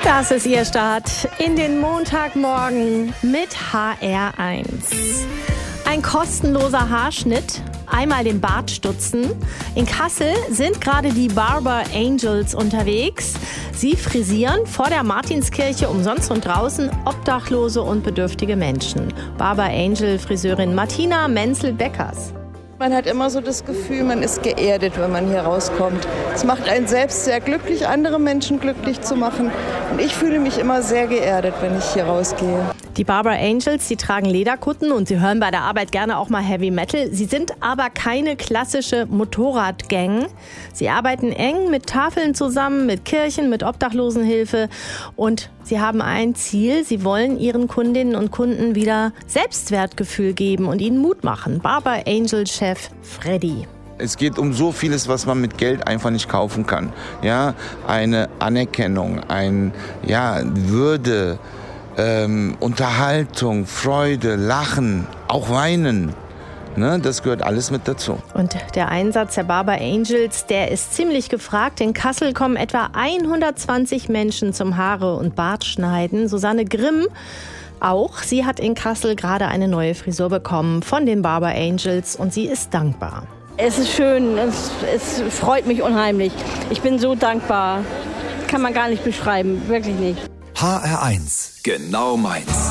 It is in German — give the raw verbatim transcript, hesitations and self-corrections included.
Das ist Ihr Start in den Montagmorgen mit H R eins. Ein kostenloser Haarschnitt, einmal den Bart stutzen. In Kassel sind gerade die Barber Angels unterwegs. Sie frisieren vor der Martinskirche umsonst und draußen obdachlose und bedürftige Menschen. Barber Angel Friseurin Martina Menzel-Beckers. Man hat immer so das Gefühl, man ist geerdet, wenn man hier rauskommt. Es macht einen selbst sehr glücklich, andere Menschen glücklich zu machen. Und ich fühle mich immer sehr geerdet, wenn ich hier rausgehe. Die Barber Angels, die tragen Lederkutten und sie hören bei der Arbeit gerne auch mal Heavy Metal. Sie sind aber keine klassische Motorradgang. Sie arbeiten eng mit Tafeln zusammen, mit Kirchen, mit Obdachlosenhilfe und sie haben ein Ziel. Sie wollen ihren Kundinnen und Kunden wieder Selbstwertgefühl geben und ihnen Mut machen. Barber Angel-Chef Freddy. Es geht um so vieles, was man mit Geld einfach nicht kaufen kann. Ja, eine Anerkennung, ein, ja, Würde, ähm, Unterhaltung, Freude, Lachen, auch Weinen. Ne, das gehört alles mit dazu. Und der Einsatz der Barber Angels, der ist ziemlich gefragt. In Kassel kommen etwa hundertzwanzig Menschen zum Haare- und Bartschneiden. Susanne Grimm auch. Sie hat in Kassel gerade eine neue Frisur bekommen von den Barber Angels und sie ist dankbar. Es ist schön, es, es freut mich unheimlich. Ich bin so dankbar. Kann man gar nicht beschreiben, wirklich nicht. H R eins, genau meins.